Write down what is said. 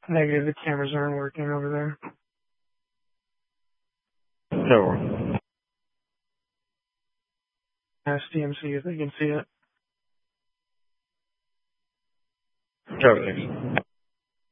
Negative, the cameras aren't working over there. No. Ask DMC if they can see it. Okay.